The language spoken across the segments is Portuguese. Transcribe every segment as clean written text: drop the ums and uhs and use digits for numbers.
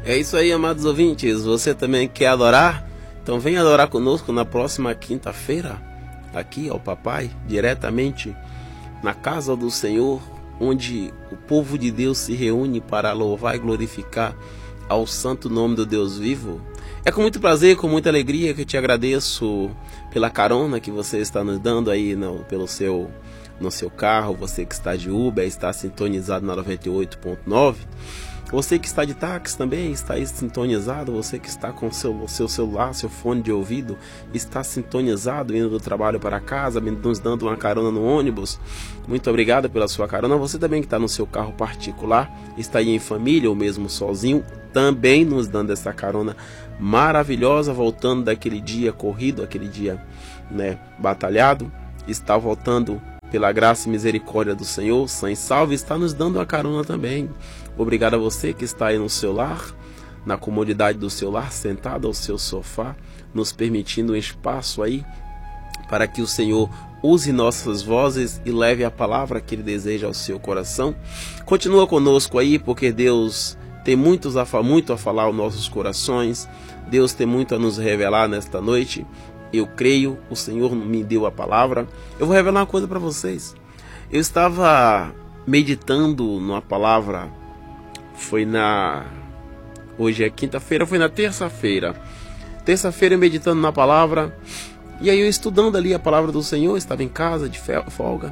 É isso aí, amados ouvintes. Você também quer adorar? Então venha adorar conosco na próxima quinta-feira, aqui ao Papai, diretamente na casa do Senhor, onde o povo de Deus se reúne para louvar e glorificar ao santo nome do Deus vivo. É com muito prazer, com muita alegria que eu te agradeço pela carona que você está nos dando aí no seu carro, você que está de Uber, está sintonizado na 98.9. Você que está de táxi também está aí sintonizado. Você que está com seu celular, seu fone de ouvido, está sintonizado, indo do trabalho para casa, nos dando uma carona no ônibus. Muito obrigado pela sua carona. Você também que está no seu carro particular, está aí em família ou mesmo sozinho, também nos dando essa carona maravilhosa, voltando daquele dia corrido, aquele dia, batalhado, está voltando pela graça e misericórdia do Senhor, sã e salve, está nos dando a carona também. Obrigado a você que está aí no seu lar, na comodidade do seu lar, sentado ao seu sofá, nos permitindo um espaço aí para que o Senhor use nossas vozes e leve a palavra que Ele deseja ao seu coração. Continua conosco aí, porque Deus tem muito a falar aos nossos corações. Deus tem muito a nos revelar nesta noite. Eu creio, o Senhor me deu a palavra. Eu vou revelar uma coisa para vocês. Eu estava meditando numa palavra, hoje é quinta-feira, foi na terça-feira. Terça-feira eu meditando na palavra, e aí eu estudando ali a palavra do Senhor, estava em casa de folga.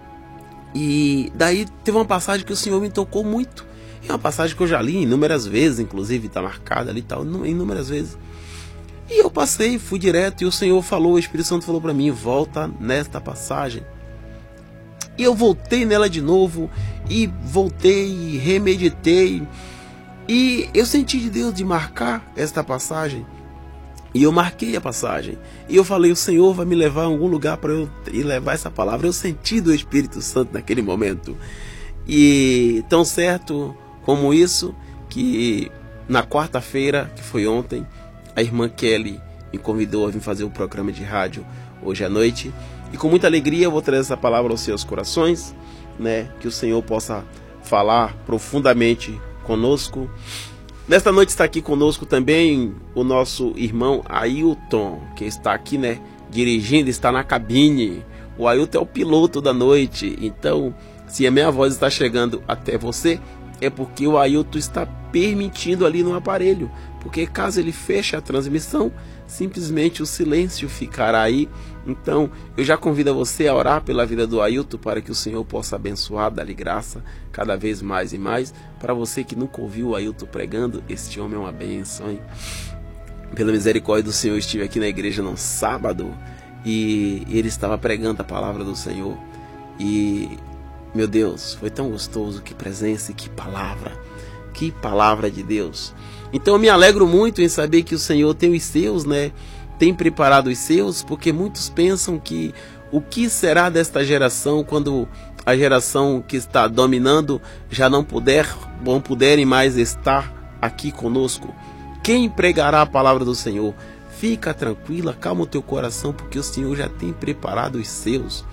E daí teve uma passagem que o Senhor me tocou muito. É uma passagem que eu já li inúmeras vezes, inclusive está marcada ali e tal, inúmeras vezes. E eu passei, fui direto, e o Senhor falou, o Espírito Santo falou para mim, volta nesta passagem. E eu voltei nela de novo, e voltei, e remeditei, e eu senti de Deus de marcar esta passagem, e eu marquei a passagem, e eu falei, o Senhor vai me levar a algum lugar para eu ir levar essa palavra. Eu senti do Espírito Santo naquele momento, e tão certo como isso, que na quarta-feira, que foi ontem, a irmã Kelly me convidou a vir fazer um programa de rádio hoje à noite. E com muita alegria eu vou trazer essa palavra aos seus corações, que o Senhor possa falar profundamente conosco. Nesta noite está aqui conosco também o nosso irmão Ailton, que está aqui, dirigindo, está na cabine. O Ailton é o piloto da noite. Então, se a minha voz está chegando até você, é porque o Ailton está permitindo ali no aparelho. Porque caso ele feche a transmissão, simplesmente o silêncio ficará aí. Então, eu já convido você a orar pela vida do Ailton, para que o Senhor possa abençoar, dar-lhe graça cada vez mais e mais. Para você que nunca ouviu o Ailton pregando, este homem é uma bênção, hein? Pela misericórdia do Senhor, eu estive aqui na igreja no sábado e ele estava pregando a palavra do Senhor. E, meu Deus, foi tão gostoso, que presença e que palavra de Deus. Então eu me alegro muito em saber que o Senhor tem os seus, tem preparado os seus, porque muitos pensam que o que será desta geração quando a geração que está dominando já não puderem mais estar aqui conosco. Quem pregará a palavra do Senhor? Fica tranquila, calma o teu coração, porque o Senhor já tem preparado os seus.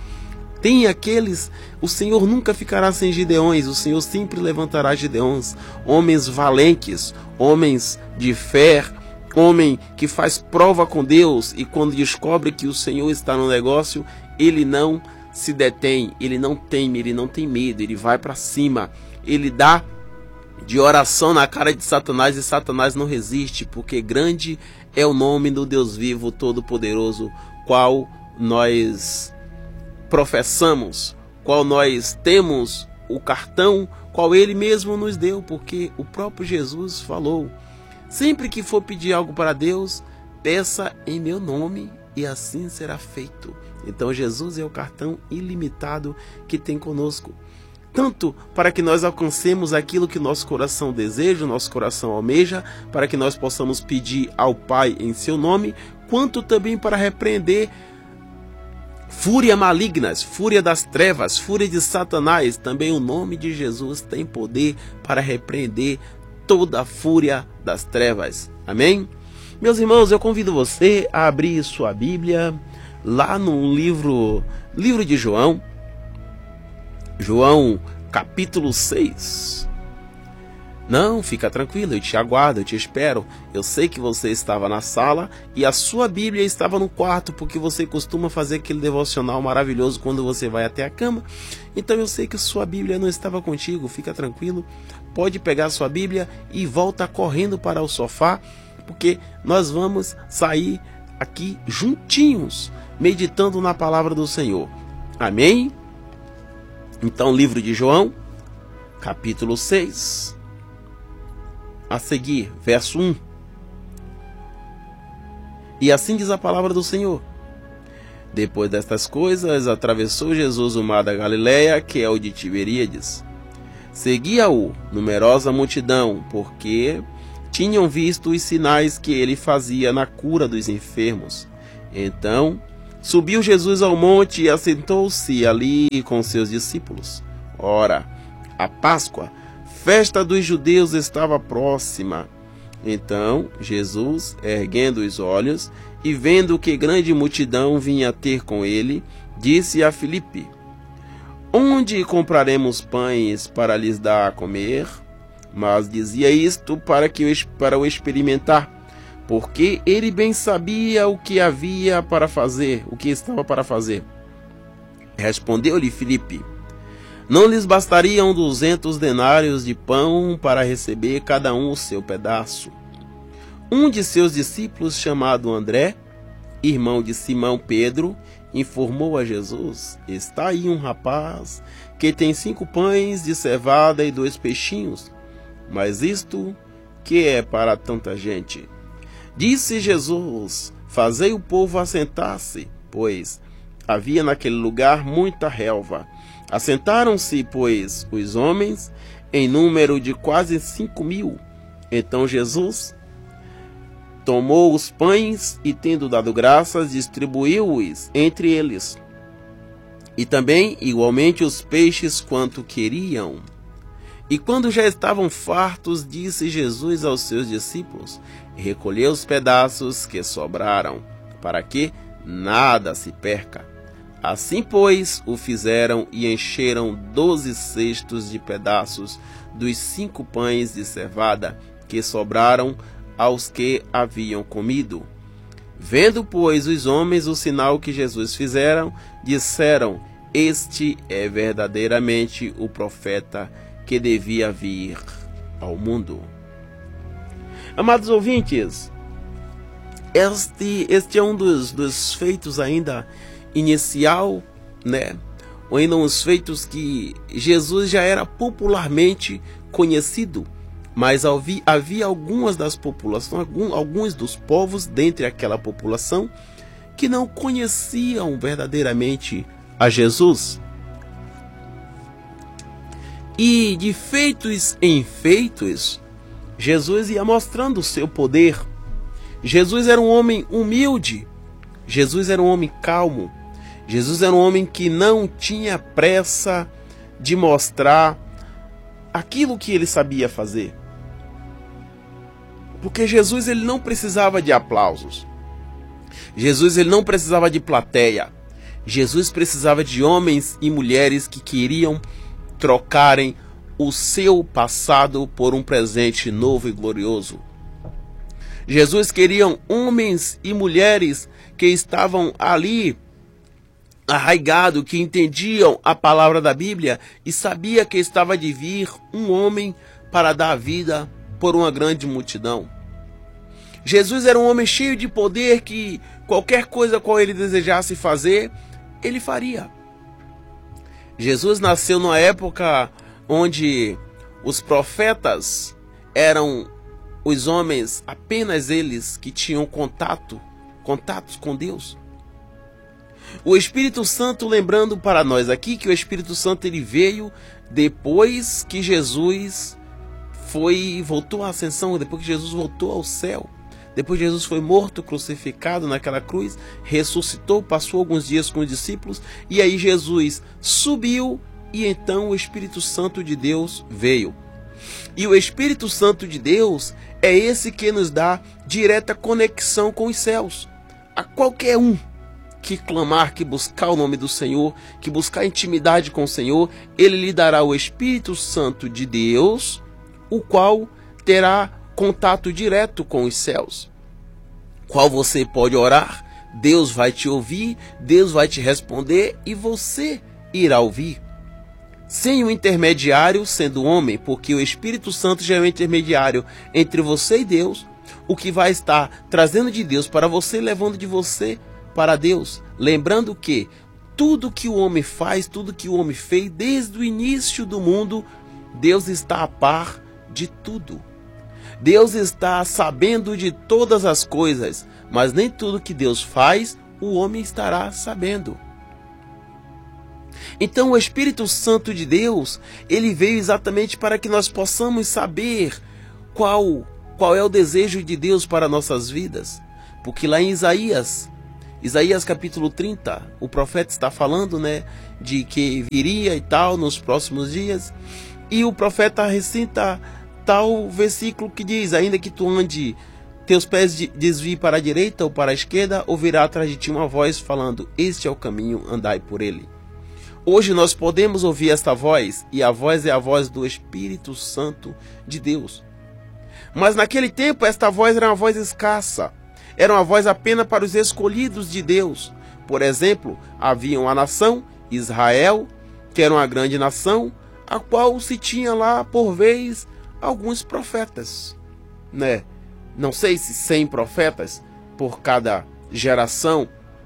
O Senhor nunca ficará sem Gideões, o Senhor sempre levantará Gideões, homens valentes, homens de fé, homem que faz prova com Deus, e quando descobre que o Senhor está no negócio, ele não se detém, ele não teme, ele não tem medo, ele vai para cima, ele dá de oração na cara de Satanás, e Satanás não resiste, porque grande é o nome do Deus vivo, todo-poderoso, qual nós professamos, qual nós temos o cartão, qual Ele mesmo nos deu, porque o próprio Jesus falou, sempre que for pedir algo para Deus, peça em meu nome e assim será feito. Então Jesus é o cartão ilimitado que tem conosco, tanto para que nós alcancemos aquilo que nosso coração deseja, nosso coração almeja, para que nós possamos pedir ao Pai em seu nome, quanto também para repreender fúria malignas, fúria das trevas, fúria de Satanás. Também o nome de Jesus tem poder para repreender toda a fúria das trevas. Amém? Meus irmãos, eu convido você a abrir sua Bíblia lá no livro de João capítulo 6. Não, fica tranquilo, eu te aguardo, eu te espero. Eu sei que você estava na sala e a sua Bíblia estava no quarto, porque você costuma fazer aquele devocional maravilhoso quando você vai até a cama. Então eu sei que sua Bíblia não estava contigo, fica tranquilo. Pode pegar a sua Bíblia e volta correndo para o sofá, porque nós vamos sair aqui juntinhos, meditando na palavra do Senhor. Amém? Então, livro de João, capítulo 6. A seguir, verso 1. E assim diz a palavra do Senhor. Depois destas coisas, atravessou Jesus o mar da Galileia, que é o de Tiberíades. Seguia-o numerosa multidão, porque tinham visto os sinais que ele fazia na cura dos enfermos. Então, subiu Jesus ao monte e assentou-se ali com seus discípulos. Ora, a Páscoa, festa dos judeus, estava próxima. Então Jesus, erguendo os olhos e vendo que grande multidão vinha ter com ele, disse a Filipe: Onde compraremos pães para lhes dar a comer? Mas dizia isto para o experimentar, porque ele bem sabia o que havia para fazer, o que estava para fazer. Respondeu-lhe Filipe: Não lhes bastariam 200 denários de pão para receber cada um o seu pedaço? Um de seus discípulos, chamado André, irmão de Simão Pedro, informou a Jesus: Está aí um rapaz que tem 5 pães de cevada e 2 peixinhos, mas isto que é para tanta gente? Disse Jesus: Fazei o povo assentar-se, pois havia naquele lugar muita relva. Assentaram-se, pois, os homens, em número de quase 5.000. Então Jesus tomou os pães e, tendo dado graças, distribuiu-os entre eles. E também, igualmente, os peixes quanto queriam. E quando já estavam fartos, disse Jesus aos seus discípulos: Recolhei os pedaços que sobraram, para que nada se perca. Assim, pois, o fizeram e encheram 12 cestos de pedaços dos 5 pães de cevada que sobraram aos que haviam comido. Vendo, pois, os homens o sinal que Jesus fizeram, disseram: Este é verdadeiramente o profeta que devia vir ao mundo. Amados ouvintes, este é um dos feitos ainda inicial, né? Ou ainda uns feitos que Jesus já era popularmente conhecido, mas havia algumas das populações, alguns dos povos dentre aquela população que não conheciam verdadeiramente a Jesus. E de feitos em feitos, Jesus ia mostrando o seu poder. Jesus era um homem humilde, Jesus era um homem calmo, Jesus era um homem que não tinha pressa de mostrar aquilo que ele sabia fazer. Porque Jesus, ele não precisava de aplausos. Jesus, ele não precisava de plateia. Jesus precisava de homens e mulheres que queriam trocarem o seu passado por um presente novo e glorioso. Jesus queria homens e mulheres que estavam ali arraigado, que entendiam a palavra da Bíblia e sabia que estava de vir um homem para dar vida por uma grande multidão. Jesus era um homem cheio de poder que qualquer coisa qual ele desejasse fazer, ele faria. Jesus nasceu numa época onde os profetas eram os homens, apenas eles que tinham contatos com Deus. O Espírito Santo, lembrando para nós aqui que o Espírito Santo ele veio depois que Jesus voltou à ascensão, depois que Jesus voltou ao céu. Depois Jesus foi morto, crucificado naquela cruz, ressuscitou, passou alguns dias com os discípulos, e aí Jesus subiu, e então o Espírito Santo de Deus veio. E o Espírito Santo de Deus é esse que nos dá direta conexão com os céus. A qualquer um que clamar, que buscar o nome do Senhor, que buscar intimidade com o Senhor, ele lhe dará o Espírito Santo de Deus o qual terá contato direto com os céus, qual você pode orar, Deus vai te ouvir, Deus vai te responder e você irá ouvir. Sem o intermediário sendo homem, porque o Espírito Santo já é o intermediário entre você e Deus, o que vai estar trazendo de Deus para você, levando de você para Deus. Lembrando que tudo que o homem faz, tudo que o homem fez desde o início do mundo, Deus está a par de tudo. Deus está sabendo de todas as coisas, mas nem tudo que Deus faz, o homem estará sabendo. Então o Espírito Santo de Deus, ele veio exatamente para que nós possamos saber qual é o desejo de Deus para nossas vidas. Porque lá em Isaías capítulo 30, o profeta está falando, de que viria e tal nos próximos dias. E o profeta recita tal versículo que diz: ainda que tu ande, teus pés desviem para a direita ou para a esquerda, ouvirá atrás de ti uma voz falando: este é o caminho, andai por ele. Hoje nós podemos ouvir esta voz, e a voz é a voz do Espírito Santo de Deus. Mas naquele tempo esta voz era uma voz escassa, era uma voz apenas para os escolhidos de Deus. Por exemplo, havia uma nação, Israel, que era uma grande nação, a qual se tinha lá por vez alguns profetas, Não sei se 100 profetas por cada geração,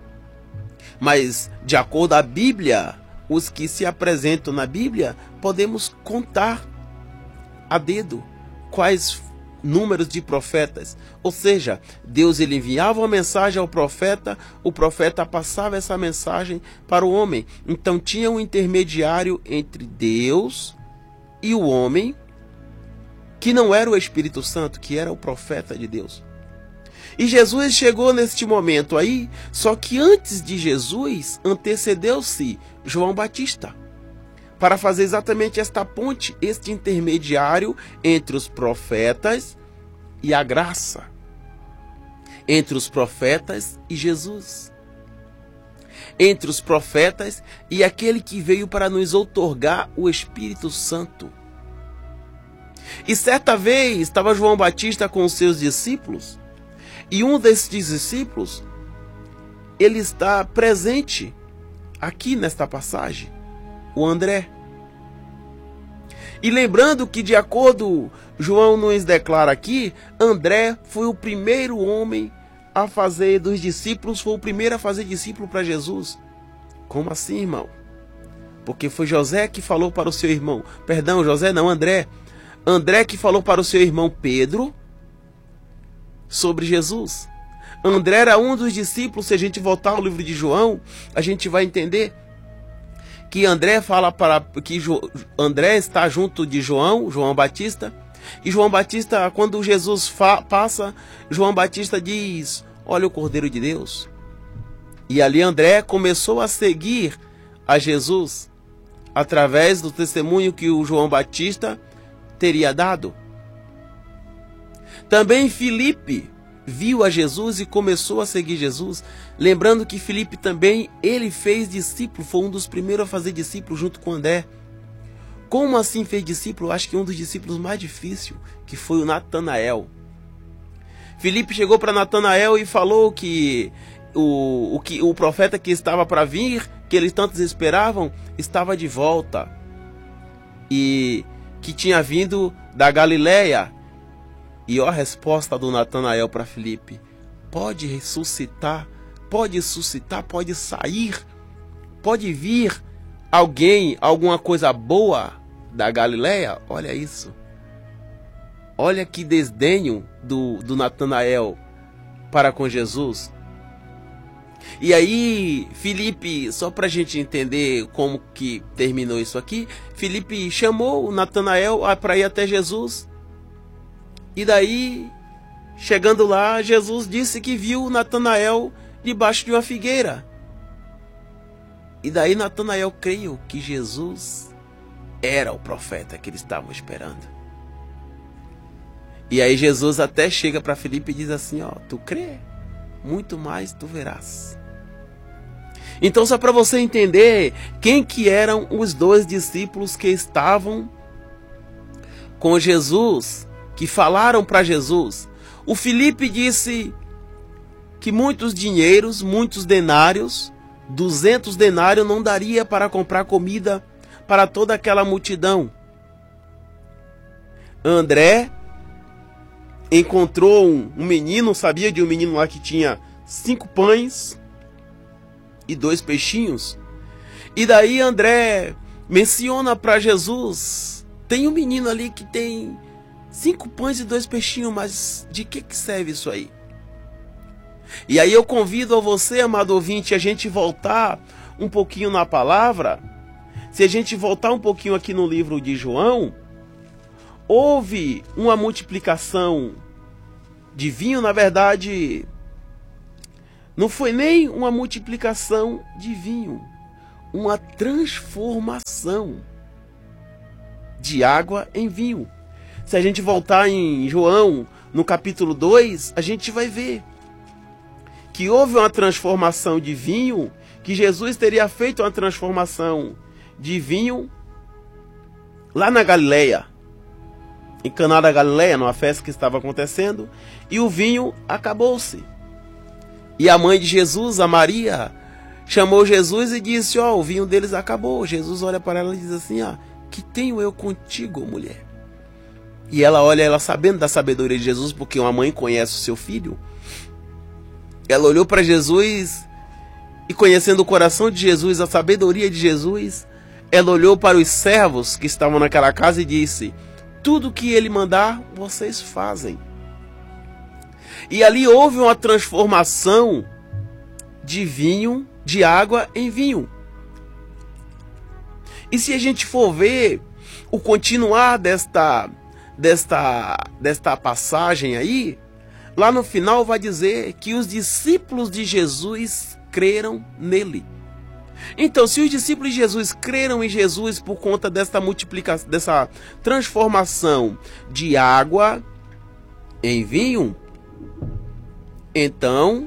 mas de acordo com a Bíblia, os que se apresentam na Bíblia, podemos contar a dedo quais números de profetas. Ou seja, Deus ele enviava uma mensagem ao profeta, o profeta passava essa mensagem para o homem. Então tinha um intermediário entre Deus e o homem, que não era o Espírito Santo, que era o profeta de Deus. E Jesus chegou neste momento aí, só que antes de Jesus, antecedeu-se João Batista, para fazer exatamente esta ponte, este intermediário entre os profetas e a graça, entre os profetas e Jesus, entre os profetas e aquele que veio para nos outorgar o Espírito Santo. E certa vez estava João Batista com os seus discípulos, e um desses discípulos, ele está presente aqui nesta passagem, o André. E lembrando que, de acordo, João nos declara aqui, André foi o primeiro homem a fazer dos discípulos, foi o primeiro a fazer discípulo para Jesus. Como assim, irmão? Porque foi José que falou para o seu irmão, André. André que falou para o seu irmão Pedro sobre Jesus. André era um dos discípulos. Se a gente voltar ao livro de João, a gente vai entender que André André está junto de João Batista, e João Batista, quando Jesus passa, João Batista diz: olha o Cordeiro de Deus. E ali André começou a seguir a Jesus através do testemunho que o João Batista teria dado. Também Filipe viu a Jesus e começou a seguir Jesus. Lembrando que Filipe também, ele fez discípulo, foi um dos primeiros a fazer discípulo junto com André. Como assim fez discípulo? Eu acho que um dos discípulos mais difíceis, que foi o Natanael. Filipe chegou para Natanael e falou que o profeta que estava para vir, que eles tantos esperavam, estava de volta, e que tinha vindo da Galileia. E ó a resposta do Natanael para Filipe: pode ressuscitar, pode sair, pode vir alguém, alguma coisa boa da Galileia? Olha isso. Olha que desdenho do Natanael para com Jesus. E aí, Filipe, só para a gente entender como que terminou isso aqui, Filipe chamou o Natanael para ir até Jesus. E daí, chegando lá, Jesus disse que viu Natanael debaixo de uma figueira. E daí Natanael creu que Jesus era o profeta que eles estavam esperando. E aí Jesus até chega para Filipe e diz assim: ó, tu crê? Muito mais tu verás. Então, só para você entender quem que eram os dois discípulos que estavam com Jesus, que falaram para Jesus. O Filipe disse que muitos dinheiros, muitos denários, 200 denários não daria para comprar comida para toda aquela multidão. André encontrou um menino, sabia de um menino lá que tinha 5 pães e 2 peixinhos. E daí André menciona para Jesus, tem um menino ali que tem 5 pães e 2 peixinhos, mas de que serve isso aí? E aí eu convido a você, amado ouvinte, a gente voltar um pouquinho na palavra. Se a gente voltar um pouquinho aqui no livro de João, houve uma multiplicação de vinho. Na verdade, não foi nem uma multiplicação de vinho, uma transformação de água em vinho. Se a gente voltar em João, no capítulo 2, a gente vai ver que houve uma transformação de vinho, que Jesus teria feito uma transformação de vinho lá na Galileia, em Caná da Galileia, numa festa que estava acontecendo, e o vinho acabou-se. E a mãe de Jesus, a Maria, chamou Jesus e disse, ó, o vinho deles acabou. Jesus olha para ela e diz assim, que tenho eu contigo, mulher? E ela olha, ela sabendo da sabedoria de Jesus, porque uma mãe conhece o seu filho, ela olhou para Jesus e, conhecendo o coração de Jesus, a sabedoria de Jesus, ela olhou para os servos que estavam naquela casa e disse, tudo que ele mandar, vocês fazem. E ali houve uma transformação de vinho, de água em vinho. E se a gente for ver o continuar desta passagem aí, lá no final vai dizer que os discípulos de Jesus creram nele. Então, se os discípulos de Jesus creram em Jesus por conta desta multiplicação, dessa transformação de água em vinho, então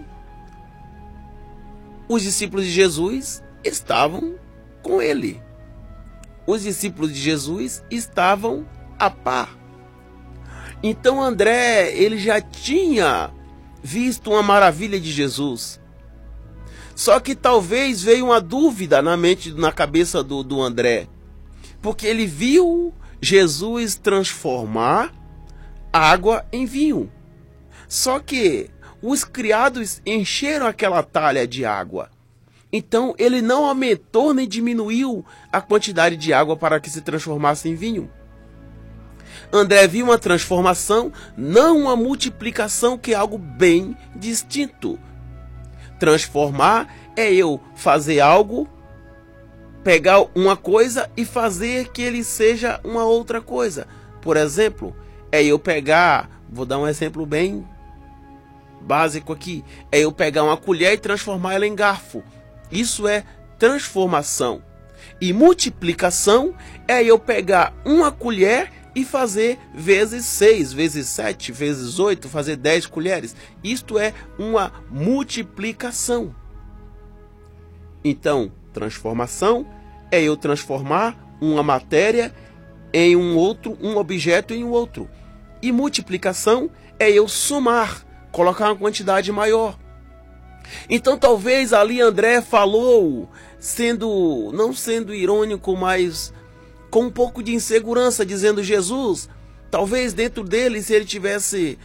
os discípulos de Jesus estavam com ele. Os discípulos de Jesus estavam a par. Então André, ele já tinha visto uma maravilha de Jesus. Só que talvez veio uma dúvida na cabeça do André. Porque ele viu Jesus transformar água em vinho. Só que os criados encheram aquela talha de água. Então ele não aumentou nem diminuiu a quantidade de água para que se transformasse em vinho. André viu uma transformação, não uma multiplicação, que é algo bem distinto. Transformar é eu fazer algo, pegar uma coisa e fazer que ele seja uma outra coisa. Por exemplo, é eu pegar, vou dar um exemplo bem básico aqui, é eu pegar uma colher e transformar ela em garfo. Isso é transformação. E multiplicação é eu pegar uma colher e fazer vezes 6, vezes 7, vezes 8, fazer 10 colheres. Isto é uma multiplicação. Então, transformação é eu transformar uma matéria em um outro, um objeto em um outro. E multiplicação é eu somar, colocar uma quantidade maior. Então talvez ali André falou, não sendo irônico, mas com um pouco de insegurança, dizendo, Jesus, talvez dentro dele, se ele tivesse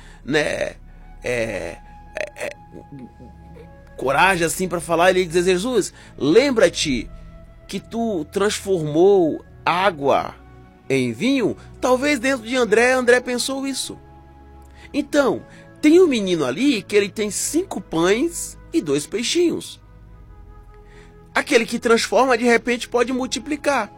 coragem assim para falar, ele ia dizer, Jesus, lembra-te que tu transformou água em vinho. Talvez dentro de André pensou isso. Então, tem um menino ali que ele tem 5 pães e 2 peixinhos. Aquele que transforma, de repente, pode multiplicar.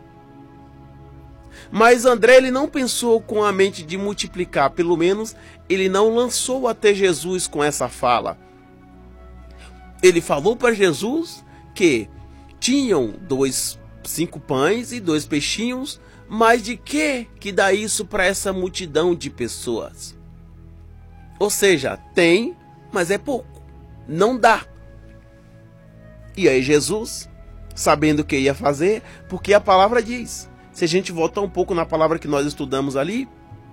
Mas André, ele não pensou com a mente de multiplicar, pelo menos ele não lançou até Jesus com essa fala. Ele falou para Jesus que tinham 5 pães e 2 peixinhos, mas de que dá isso para essa multidão de pessoas? Ou seja, tem, mas é pouco, não dá. E aí Jesus, sabendo o que ia fazer, porque a palavra diz, se a gente voltar um pouco na palavra que nós estudamos ali,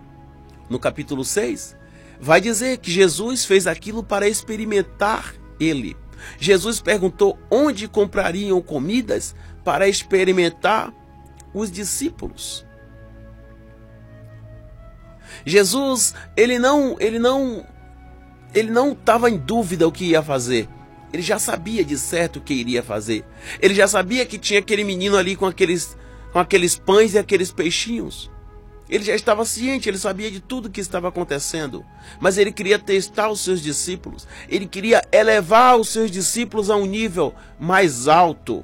no capítulo 6, vai dizer que Jesus fez aquilo para experimentar ele. Jesus perguntou onde comprariam comidas para experimentar os discípulos. Jesus, ele não estava em dúvida o que ia fazer. Ele já sabia de certo o que iria fazer. Ele já sabia que tinha aquele menino ali com aqueles pães e aqueles peixinhos. Ele já estava ciente, ele sabia de tudo que estava acontecendo. Mas ele queria testar os seus discípulos. Ele queria elevar os seus discípulos a um nível mais alto.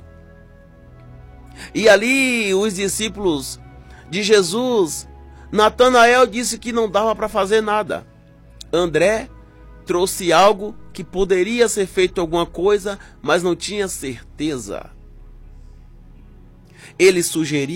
E ali os discípulos de Jesus, Natanael disse que não dava para fazer nada. André trouxe algo que poderia ser feito alguma coisa, mas não tinha certeza. Ele sugeriu